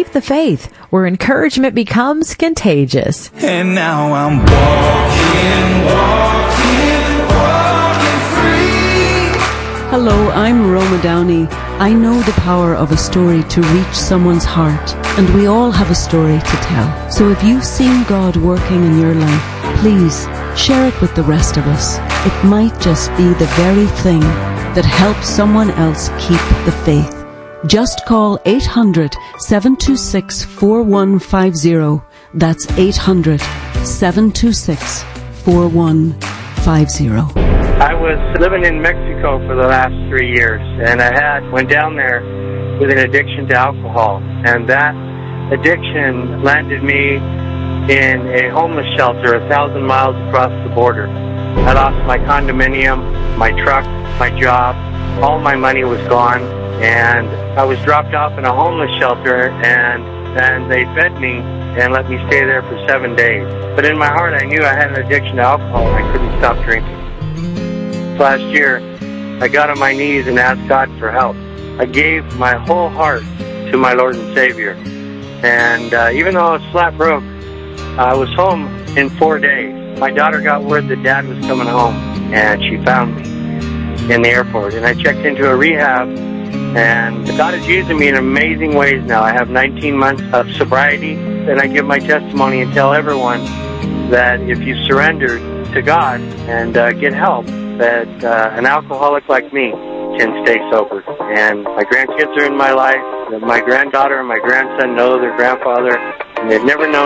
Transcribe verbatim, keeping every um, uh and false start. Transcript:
Keep the faith, where encouragement becomes contagious. And now I'm walking, walking, walking free. Hello, I'm Roma Downey. I know the power of a story to reach someone's heart, and we all have a story to tell. So if you've seen God working in your life, please share it with the rest of us. It might just be the very thing that helps someone else keep the faith. Just call eight hundred, seven two six, four one five zero. That's eight hundred, seven two six, four one five zero. I was living in Mexico for the last three years, and I had went down there with an addiction to alcohol, and that addiction landed me in a homeless shelter a thousand miles across the border. I lost my condominium, my truck, my job. All my money was gone, and I was dropped off in a homeless shelter, and and they fed me and let me stay there for seven days. But in my heart, I knew I had an addiction to alcohol, and I couldn't stop drinking. Last year, I got on my knees and asked God for help. I gave my whole heart to my Lord and Savior. And uh, even though I was flat broke, I was home in four days. My daughter got word that Dad was coming home, and she found me in the airport. And I checked into a rehab, and God is using me in amazing ways now. I have nineteen months of sobriety, and I give my testimony and tell everyone that if you surrender to God and uh, get help, that uh, an alcoholic like me can stay sober. And my grandkids are in my life. My granddaughter and my grandson know their grandfather, and they've never known